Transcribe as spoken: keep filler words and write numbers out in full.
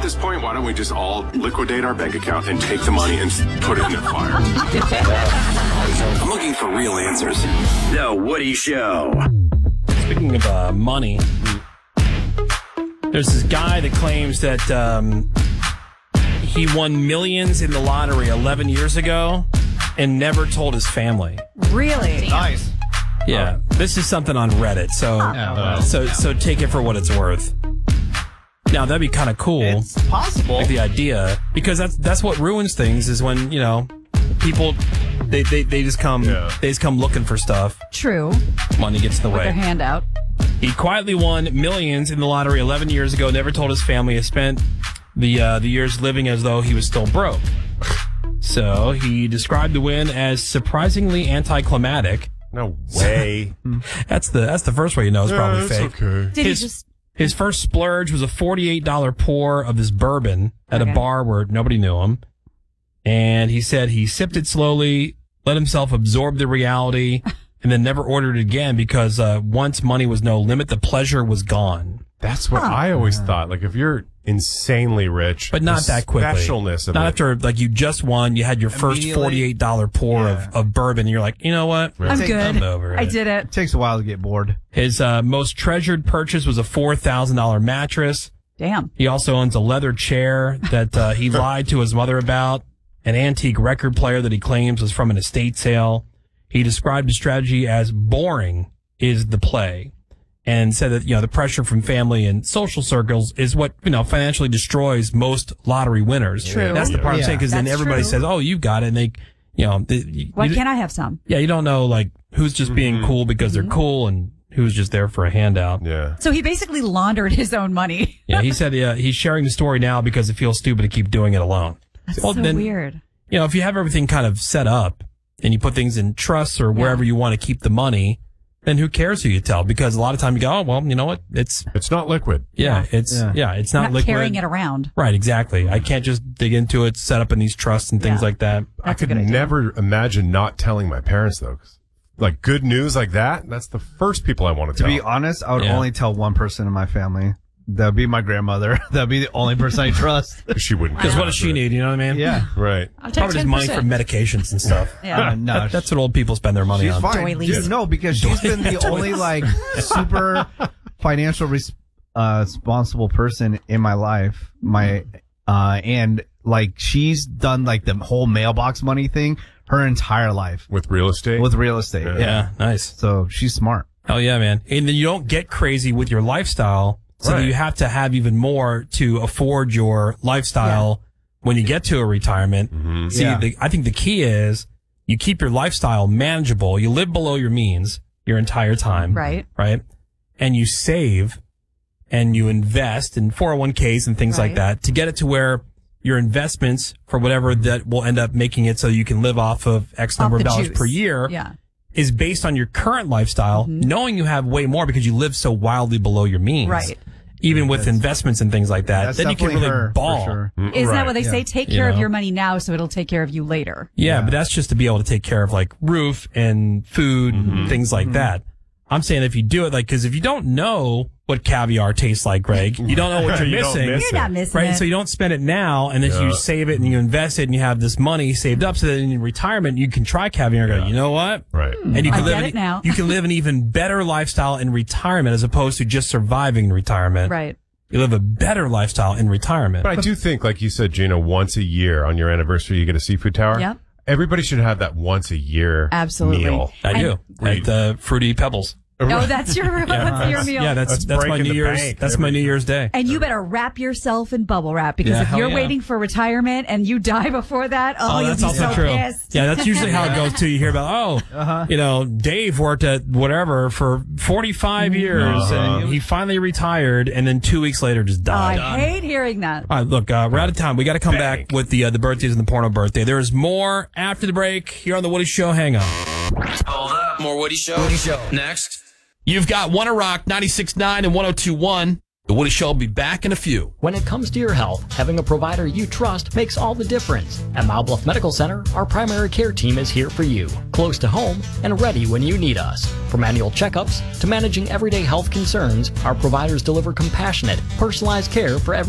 this point, why don't we just all liquidate our bank account and take the money and put it in the fire? I'm looking for real answers. The Woody Show. Speaking of uh, money, there's this guy that claims that um, he won millions in the lottery eleven years ago and never told his family. Really? Nice. Yeah, this is something on Reddit, so Oh. so so take it for what it's worth. Now that'd be kind of cool. It's possible. Like the idea, because that's that's what ruins things is when, you know, people they they, they just come Yeah. they just come looking for stuff. True. Money gets in the With way. their hand out. He quietly won millions in the lottery eleven years ago. Never told his family. He spent the uh, the years living as though he was still broke. So he described the win as surprisingly anticlimactic. No way. That's the that's the first way you know it's probably Yeah, fake. it's okay. Did His- he just... His first splurge was a forty-eight dollars pour of this bourbon at Okay. a bar where nobody knew him. And he said he sipped it slowly, let himself absorb the reality, and then never ordered it again because uh, once money was no limit, the pleasure was gone. That's what I always thought. Like, if you're insanely rich, But not the that quickly. specialness of Not it. after, like, you just won, you had your first Immediately? forty-eight dollars pour Yeah. of, of bourbon, and you're like, you know what? I'm Take- good. I'm over I it. did it. It takes a while to get bored. His uh, most treasured purchase was a four thousand dollars mattress. Damn. He also owns a leather chair that uh, he lied to his mother about, an antique record player that he claims was from an estate sale. He described his strategy as boring is the play, and said that, you know, the pressure from family and social circles is what, you know, financially destroys most lottery winners. True. That's the part I'm Yeah. saying, because then That's everybody true. says, oh, you got it, and they, you know, they, you, Why you- can't I have some? yeah, you don't know, like, who's just being Mm-hmm. cool because they're cool and who's just there for a handout. Yeah. So he basically laundered his own money. Yeah, he said uh, he's sharing the story now because it feels stupid to keep doing it alone. That's Well, so then- weird. You know, if you have everything kind of set up and you put things in trusts or wherever you want to keep the money, then who cares who you tell? Because a lot of time you go, oh, well, you know what? It's, It's not liquid. yeah, it's, yeah, Yeah. it's Not, not, liquid. carrying it around. Right, exactly. I can't just dig into it, set up in these trusts and things Yeah. like that. I That's a could good idea. never imagine not telling my parents, though. 'Cause, like, good news like that, that's the first people I want to To tell. be honest, I would Yeah. only tell one person in my family. That'd be my grandmother. That'd be the only person I trust. She wouldn't. Because what does she need? You know what I mean? Yeah. Right. I'll take Probably just money for ten percent. medications and stuff. Yeah. Uh, no, That- that's what old people spend their money she's on. fine. Doilies. Dude, no, because she's been the only like super financial res- uh, responsible person in my life. My uh, and like she's done like the whole mailbox money thing her entire life With real estate? with real estate. Yeah. Yeah. Yeah, nice. So she's smart. Hell yeah, man. And then you don't get crazy with your lifestyle, so Right. that you have to have even more to afford your lifestyle when you get to a retirement. See, Yeah. the, I think the key is you keep your lifestyle manageable. You live below your means your entire time. Right. Right. And you save and you invest in four oh one k's and things like Right. that to get it to where your investments for whatever that will end up making it so you can live off of X number Off of the dollars juice. per year Yeah. is based on your current lifestyle, knowing you have way more because you live so wildly below your means. Right. Even with investments and things like that, That's then you can definitely really her, ball. for sure. Isn't Right. that what they Yeah. say? Take You care of know. your money now so it'll take care of you later. Yeah, Yeah. but that's just to be able to take care of like roof and food and things like that. I'm saying if you do it, like, because if you don't know what caviar tastes like, Greg, you don't know what you're You don't missing. miss You're not missing Right, it. so you don't spend it now, and then Yeah. you save it and you invest it, and you have this money saved up, so that in your retirement you can try caviar and go, you know what? Right. And you I can live get an, it now. you can live an even better lifestyle in retirement as opposed to just surviving in retirement. Right. You live a better lifestyle in retirement. But I do think, like you said, Gina, once a year on your anniversary, you get a seafood tower. Yep. Everybody should have that once a year Absolutely. meal. I do. Right. At the Fruity Pebbles. No, that's your, that's your meal. Yeah, that's That's that's, my breaking New the Year's bank that's my every- New Year's Day. And you better wrap yourself in bubble wrap because Yeah, if hell you're yeah. waiting for retirement and you die before that, oh, Oh, you'll that's be also so true. pissed. Yeah, that's usually how it goes too. You hear about, oh, Uh-huh. you know, Dave worked at whatever for forty-five years Uh-huh. and he finally retired and then two weeks later just Oh, died. I hate hearing that. All right, look, uh, we're out of time. We got to come Bank. back with the uh, the birthdays and the porno birthday. There is more after the break here on the Woody Show. Hang on. Hold up. More Woody Show. Woody Show. Next. You've got Wanna Rock ninety-six point nine and one oh two point one. The Woody Show will be back in a few. When it comes to your health, having a provider you trust makes all the difference. At Mile Bluff Medical Center, our primary care team is here for you, close to home and ready when you need us. From annual checkups to managing everyday health concerns, our providers deliver compassionate, personalized care for every